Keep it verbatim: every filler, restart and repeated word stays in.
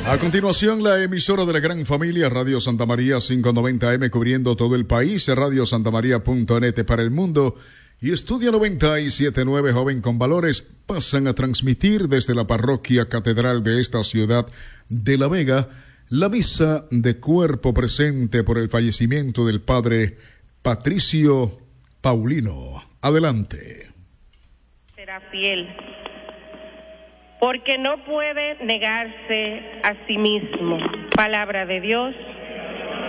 A continuación, la emisora de la gran familia Radio Santa María quinientos noventa eme cubriendo todo el país, radio santa maría punto net para el mundo y Estudio noventa y siete punto nueve Joven con Valores pasan a transmitir desde la parroquia catedral de esta ciudad de La Vega la misa de cuerpo presente por el fallecimiento del padre Patricio Paulino. Adelante. Será fiel, porque no puede negarse a sí mismo. Palabra de Dios.